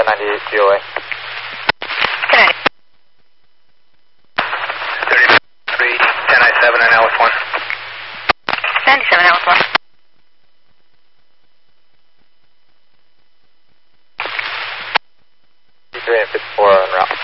1098 GOA. 33, 1097 and Alice 1. 97 Alice 1. C3 and 54 en route.